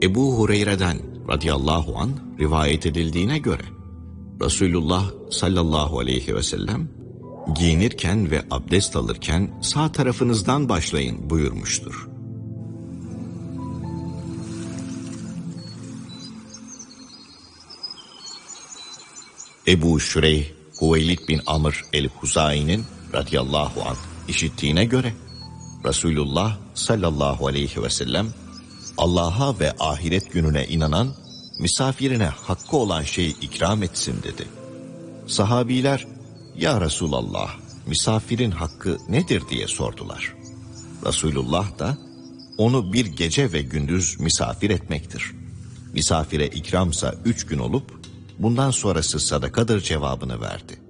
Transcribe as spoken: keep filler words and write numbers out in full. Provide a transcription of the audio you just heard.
Ebu Hureyre'den radıyallahu anh rivayet edildiğine göre Resulullah sallallahu aleyhi ve sellem giyinirken ve abdest alırken sağ tarafınızdan başlayın buyurmuştur. Ebu Şüreyh Huveylid bin Amr el-Huzai'nin radıyallahu anh işittiğine göre Resulullah sallallahu aleyhi ve sellem Allah'a ve ahiret gününe inanan misafirine hakkı olan şeyi ikram etsin dedi. Sahabiler, ya Resulallah, misafirin hakkı nedir diye sordular. Resulullah da, onu bir gece ve gündüz misafir etmektir. Misafire ikramsa üç gün olup, bundan sonrası sadakadır cevabını verdi.